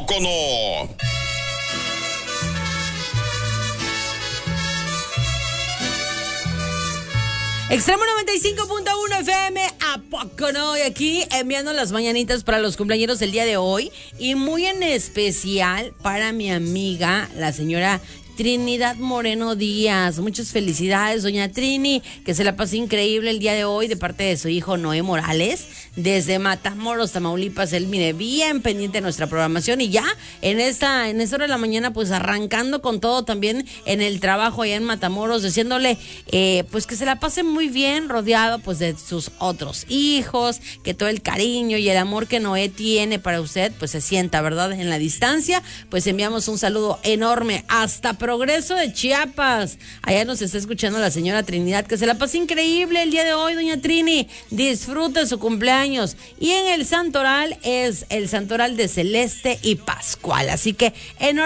poco no? Extremo 95.1 FM, ¿a poco no? Y aquí enviando las mañanitas para los cumpleaños del día de hoy. Y muy en especial para mi amiga, la señora Trinidad Moreno Díaz. Muchas felicidades, doña Trini, que se la pase increíble el día de hoy de parte de su hijo Noé Morales, desde Matamoros, Tamaulipas. Él, mire, bien pendiente de nuestra programación y ya en esta hora de la mañana, pues arrancando con todo también en el trabajo allá en Matamoros, diciéndole pues que se la pase muy bien, rodeado pues de sus otros hijos, que todo el cariño y el amor que Noé tiene para usted, pues se sienta, ¿verdad? En la distancia, pues enviamos un saludo enorme hasta Progreso de Chiapas. Allá nos está escuchando la señora Trinidad, que se la pase increíble el día de hoy, doña Trini. Disfrute su cumpleaños. Y en el santoral es el santoral de Celeste y Pascual. Así que enorme.